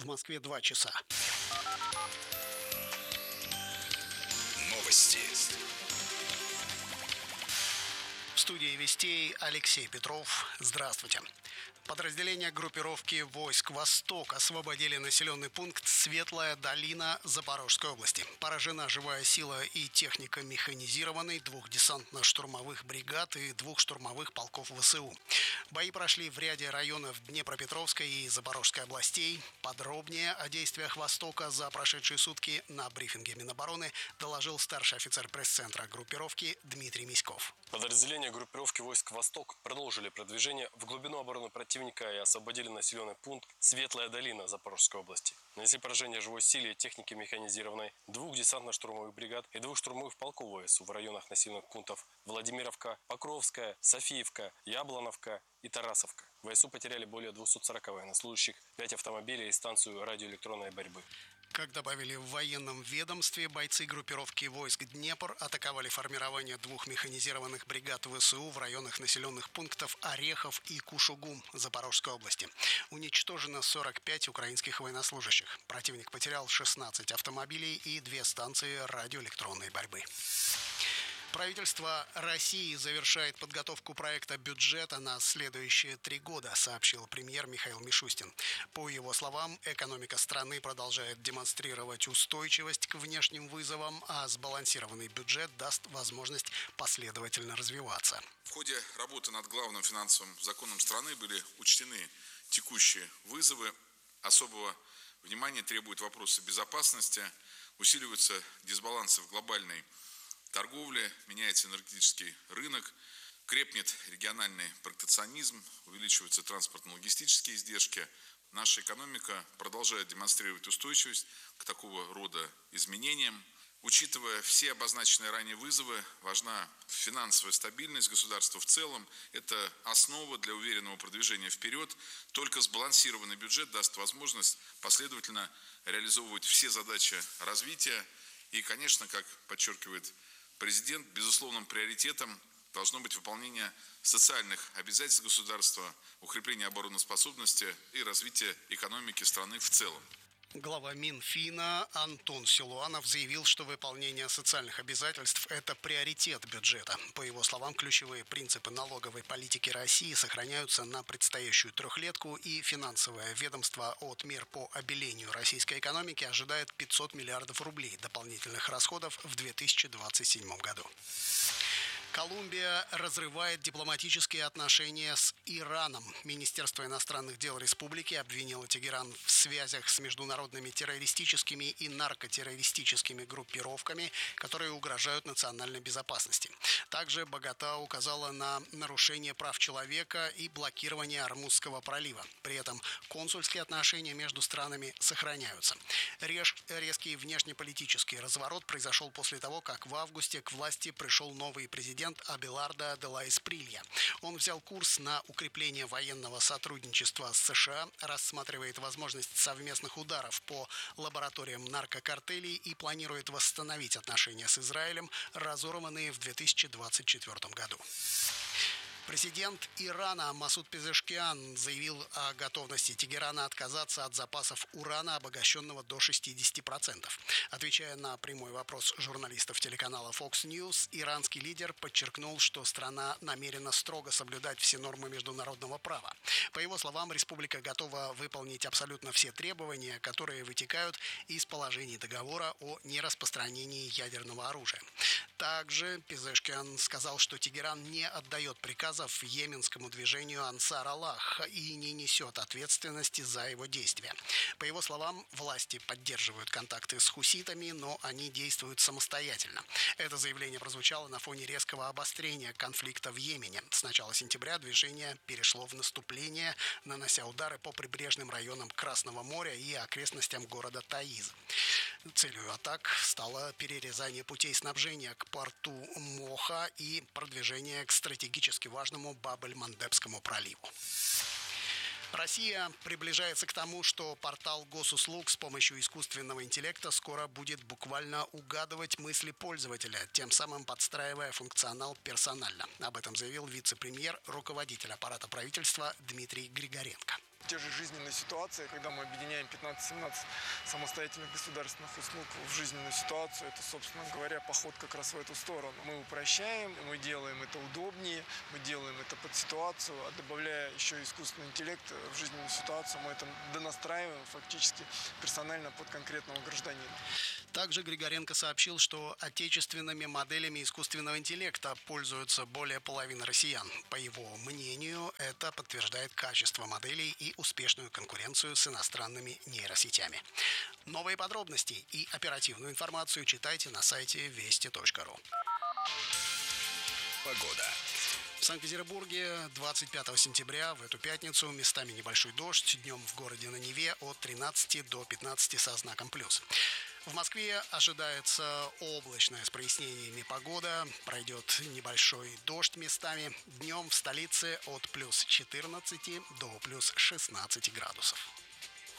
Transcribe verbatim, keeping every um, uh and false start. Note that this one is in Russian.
В Москве два часа. Новости. В студии «Вестей» Алексей Петров. Здравствуйте. Подразделения группировки войск «Восток» освободили населенный пункт Светлая Долина Запорожской области. Поражена живая сила и техника механизированной, двух десантно-штурмовых бригад и двух штурмовых полков ВСУ. Бои прошли в ряде районов Днепропетровской и Запорожской областей. Подробнее о действиях «Востока» за прошедшие сутки на брифинге Минобороны доложил старший офицер пресс-центра группировки Дмитрий Миськов. Подразделения группировки войск «Восток» продолжили продвижение в глубину обороны противника и освободили населенный пункт Светлая Долина Запорожской области. Нанесли поражение живой силе и технике механизированной, двух десантно-штурмовых бригад и двух штурмовых полков ВСУ в районах населенных пунктов Владимировка, Покровская, Софиевка, Яблоновка и Тарасовка. ВСУ потеряли более двухсот сорока военнослужащих, пять автомобилей и станцию радиоэлектронной борьбы. Как добавили в военном ведомстве, бойцы группировки войск «Днепр» атаковали формирование двух механизированных бригад ВСУ в районах населенных пунктов Орехов и Кушугум Запорожской области. Уничтожено сорок пять украинских военнослужащих. Противник потерял шестнадцать автомобилей и две станции радиоэлектронной борьбы. Правительство России завершает подготовку проекта бюджета на следующие три года, сообщил премьер Михаил Мишустин. По его словам, экономика страны продолжает демонстрировать устойчивость к внешним вызовам, а сбалансированный бюджет даст возможность последовательно развиваться. В ходе работы над главным финансовым законом страны были учтены текущие вызовы. Особого внимания требуют вопросы безопасности, усиливаются дисбалансы в глобальной торговле, меняется энергетический рынок, крепнет региональный протекционизм, увеличиваются транспортно-логистические издержки. Наша экономика продолжает демонстрировать устойчивость к такого рода изменениям. Учитывая все обозначенные ранее вызовы, важна финансовая стабильность государства в целом. Это основа для уверенного продвижения вперед. Только сбалансированный бюджет даст возможность последовательно реализовывать все задачи развития. И, конечно, как подчеркивает президент, безусловным приоритетом должно быть выполнение социальных обязательств государства, укрепление обороноспособности и развитие экономики страны в целом. Глава Минфина Антон Силуанов заявил, что выполнение социальных обязательств – это приоритет бюджета. По его словам, ключевые принципы налоговой политики России сохраняются на предстоящую трехлетку, и финансовое ведомство от мер по обелению российской экономики ожидает пятьсот миллиардов рублей дополнительных расходов в две тысячи двадцать седьмом году. Колумбия разрывает дипломатические отношения с Ираном. Министерство иностранных дел республики обвинило Тегеран в связях с международными террористическими и наркотеррористическими группировками, которые угрожают национальной безопасности. Также Богота указала на нарушение прав человека и блокирование Ормузского пролива. При этом консульские отношения между странами сохраняются. Рез- резкий внешнеполитический разворот произошел после того, как в августе к власти пришел новый президент Абелардо де ла Эсприлья. Он взял курс на укрепление военного сотрудничества с США, рассматривает возможность совместных ударов по лабораториям наркокартелей и планирует восстановить отношения с Израилем, разорванные в две тысячи двадцать четвёртом году. Президент Ирана Масуд Пезешкиан заявил о готовности Тегерана отказаться от запасов урана, обогащенного до шестидесяти процентов. Отвечая на прямой вопрос журналистов телеканала Fox News, иранский лидер подчеркнул, что страна намерена строго соблюдать все нормы международного права. По его словам, республика готова выполнить абсолютно все требования, которые вытекают из положений договора о нераспространении ядерного оружия. Также Пезешкиан сказал, что Тегеран не отдает приказов йеменскому движению Ансар Аллах и не несет ответственности за его действия. По его словам, власти поддерживают контакты с хуситами, но они действуют самостоятельно. Это заявление прозвучало на фоне резкого обострения конфликта в Йемене. С начала сентября движение перешло в наступление, нанося удары по прибрежным районам Красного моря и окрестностям города Таиз. Целью атак стало перерезание путей снабжения к порту Моха и продвижение к стратегически важному Баб-эль-Мандебскому проливу. Россия приближается к тому, что портал госуслуг с помощью искусственного интеллекта скоро будет буквально угадывать мысли пользователя, тем самым подстраивая функционал персонально. Об этом заявил вице-премьер, руководитель аппарата правительства Дмитрий Григоренко. те же жизненные ситуации, когда мы объединяем пятнадцать-семнадцать самостоятельных государственных услуг в жизненную ситуацию, это, собственно говоря, поход как раз в эту сторону. Мы упрощаем, мы делаем это удобнее, мы делаем это под ситуацию, а добавляя еще искусственный интеллект в жизненную ситуацию, мы это донастраиваем фактически персонально под конкретного гражданина. Также Григоренко сообщил, что отечественными моделями искусственного интеллекта пользуются более половины россиян. По его мнению, это подтверждает качество моделей и успешную конкуренцию с иностранными нейросетями. Новые подробности и оперативную информацию читайте на сайте вести точка ру. Погода. В Санкт-Петербурге двадцать пятого сентября в эту пятницу местами небольшой дождь, днем в городе на Неве от тринадцати до пятнадцати со знаком плюс. В Москве ожидается облачная с прояснениями погода, пройдет небольшой дождь местами, днем в столице от плюс четырнадцати до плюс шестнадцати градусов.